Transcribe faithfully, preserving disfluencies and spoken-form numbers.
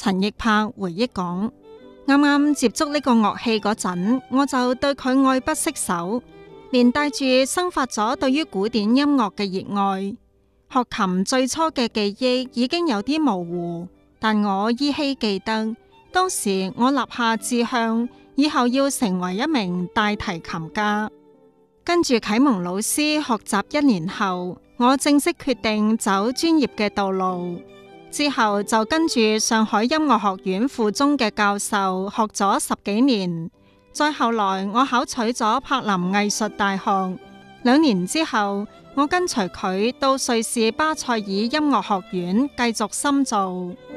陳奕柏回憶講：啱啱接觸呢個樂器嗰陣，我就對佢愛不釋手，連帶住生發咗對於古典音樂嘅熱愛。學琴最初嘅記憶已經有啲模糊，但我依稀記得，當時我立下志向，以後要成為一名大提琴家。跟住啟蒙老師學習一年後，我正式決定走專業嘅道路。之後就跟住上海音樂學院附中嘅教授學咗十幾年。再後來我考取咗柏林藝術大學。兩年之後，我跟隨佢到瑞士巴塞爾音樂學院繼續深造。